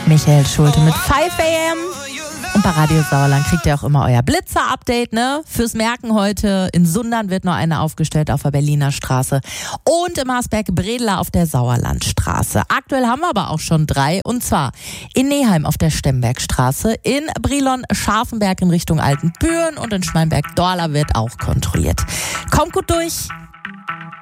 Michael Schulte mit 5 AM. Und bei Radio Sauerland kriegt ihr auch immer euer Blitzer-Update, ne? Fürs Merken heute. In Sundern wird noch eine aufgestellt auf der Berliner Straße. Und im Marsberg-Bredler auf der Sauerlandstraße. Aktuell haben wir aber auch schon 3. Und zwar in Neheim auf der Stembergstraße, in Brilon-Scharfenberg in Richtung Altenbüren und in Schmeinberg-Dorla wird auch kontrolliert. Kommt gut durch.